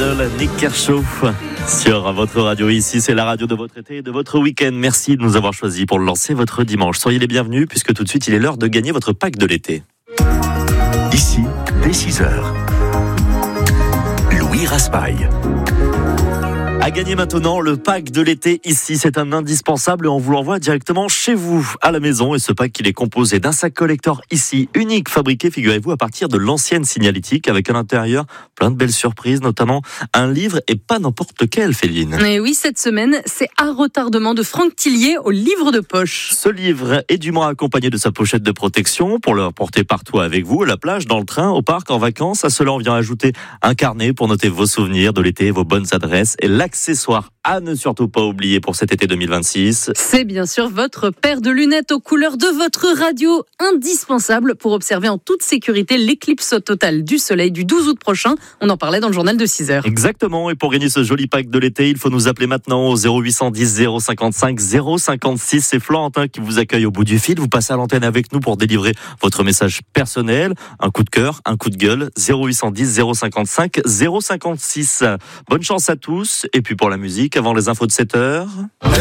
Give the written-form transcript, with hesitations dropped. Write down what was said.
Idol, Nick Kershaw sur votre radio. Ici, c'est la radio de votre été et de votre week-end. Merci de nous avoir choisis pour lancer votre dimanche. Soyez les bienvenus puisque tout de suite, il est l'heure de gagner votre pack de l'été. Ici, dès 6h, Louis Raspail. À gagner maintenant le pack de l'été ici, c'est un indispensable et on vous l'envoie directement chez vous, à la maison. Et ce pack, il est composé d'un sac collector ici, unique, fabriqué, figurez-vous, à partir de l'ancienne signalétique, avec à l'intérieur plein de belles surprises, notamment un livre et pas n'importe lequel, Féline. Et oui, cette semaine, c'est À retardement de Franck Tillier au livre de poche. Ce livre est dûment accompagné de sa pochette de protection pour le porter partout avec vous, à la plage, dans le train, au parc, en vacances. À cela, on vient ajouter un carnet pour noter vos souvenirs de l'été, vos bonnes adresses et l'accessoire à ne surtout pas oublier pour cet été 2026. C'est bien sûr votre paire de lunettes aux couleurs de votre radio, indispensable pour observer en toute sécurité l'éclipse totale du soleil du 12 août prochain. On en parlait dans le journal de 6h. Exactement, et pour gagner ce joli pack de l'été, il faut nous appeler maintenant au 0810 055 056. C'est Florentin qui vous accueille au bout du fil. Vous passez à l'antenne avec nous pour délivrer votre message personnel, un coup de cœur, un coup de gueule. 0810 055 056. Bonne chance à tous, et puis pour la musique, avant les infos de 7h.